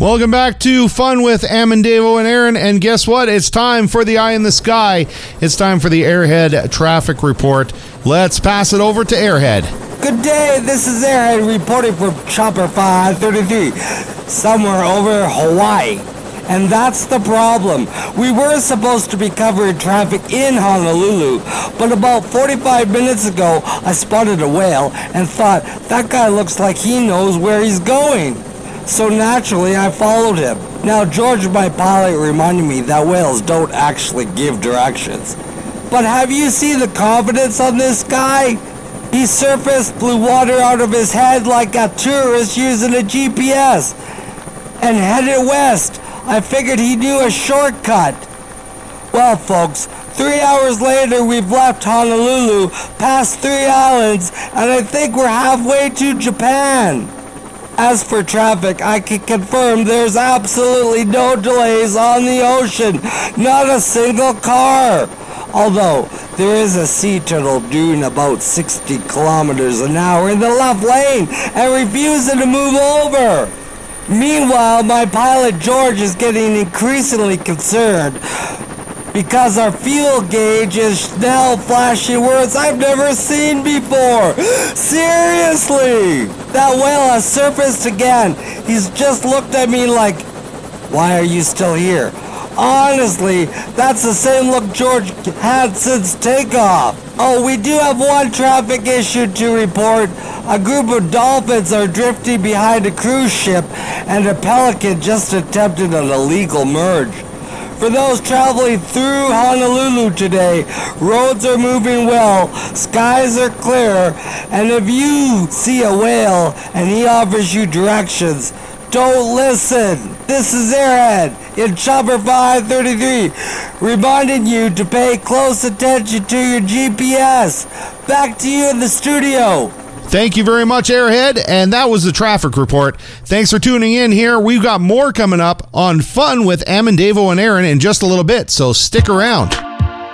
Welcome back to Fun with Amendevo and Aaron, and guess what? It's time for the Eye in the Sky. It's time for the Airhead Traffic Report. Let's pass it over to Airhead. Good day, this is Airhead reporting from Chopper 533, somewhere over Hawaii. And that's the problem. We were supposed to be covering traffic in Honolulu, but about 45 minutes ago, I spotted a whale and thought, that guy looks like he knows where he's going. So naturally, I followed him. Now, George, my pilot, reminded me that whales don't actually give directions. But have you seen the confidence on this guy? He surfaced, blew water out of his head like a tourist using a GPS, and headed west. I figured he knew a shortcut. Well, folks, 3 hours later, we've left Honolulu, past 3 islands, and I think we're halfway to Japan. As for traffic, I can confirm there's absolutely no delays on the ocean. Not a single car. Although, there is a sea turtle doing about 60 kilometers an hour in the left lane and refusing to move over. Meanwhile, my pilot George is getting increasingly concerned because our fuel gauge is now flashing words I've never seen before. Seriously! That whale has surfaced again. He's just looked at me like, why are you still here? Honestly, that's the same look George had since takeoff. Oh, we do have one traffic issue to report. A group of dolphins are drifting behind a cruise ship, and a pelican just attempted an illegal merge. For those traveling through Honolulu today, roads are moving well, skies are clear, and if you see a whale and he offers you directions, don't listen. This is Airhead in Chopper 533, reminding you to pay close attention to your GPS. Back to you in the studio. Thank you very much, Airhead, and that was the traffic report. Thanks for tuning in here. We've got more coming up on Fun with Amendevo and Aaron in just a little bit, so stick around.